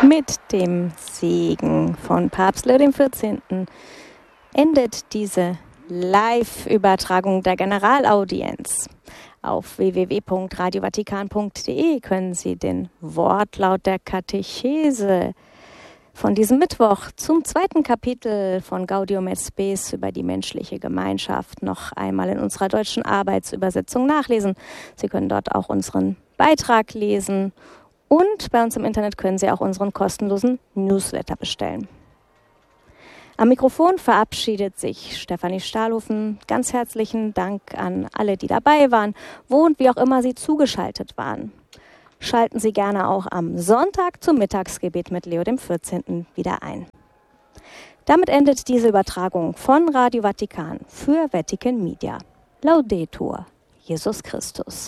Mit dem Segen von Papst Leo XIV. Endet diese Live-Übertragung der Generalaudienz. Auf www.radiovatikan.de können Sie den Wortlaut der Katechese von diesem Mittwoch zum 2. Kapitel von Gaudium et Spes über die menschliche Gemeinschaft noch einmal in unserer deutschen Arbeitsübersetzung nachlesen. Sie können dort auch unseren Beitrag lesen und bei uns im Internet können Sie auch unseren kostenlosen Newsletter bestellen. Am Mikrofon verabschiedet sich Stefanie Stahlhofen. Ganz herzlichen Dank an alle, die dabei waren, wo und wie auch immer Sie zugeschaltet waren. Schalten Sie gerne auch am Sonntag zum Mittagsgebet mit Leo XIV. Wieder ein. Damit endet diese Übertragung von Radio Vatikan für Vatican Media. Laudetur Jesus Christus.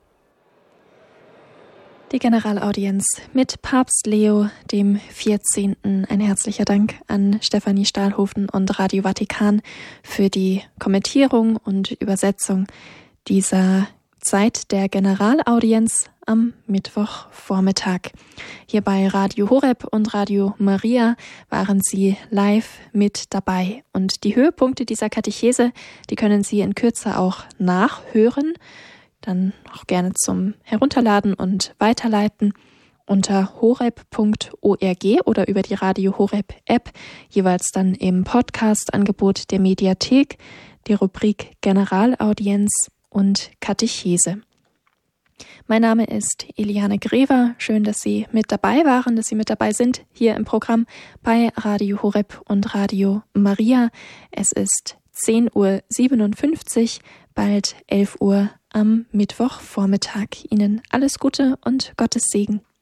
Die Generalaudienz mit Papst Leo XIV. Ein herzlicher Dank an Stefanie Stahlhofen und Radio Vatikan für die Kommentierung und Übersetzung dieser Zeit der Generalaudienz am Mittwochvormittag. Hier bei Radio Horeb und Radio Maria waren Sie live mit dabei. Und die Höhepunkte dieser Katechese, die können Sie in Kürze auch nachhören. Dann auch gerne zum Herunterladen und Weiterleiten unter horeb.org oder über die Radio Horeb App, jeweils dann im Podcast-Angebot der Mediathek, die Rubrik Generalaudienz und Katechese. Mein Name ist Eliane Grever. Schön, dass Sie mit dabei waren, dass Sie mit dabei sind hier im Programm bei Radio Horeb und Radio Maria. Es ist 10:57 Uhr, bald 11 Uhr am Mittwochvormittag. Ihnen alles Gute und Gottes Segen.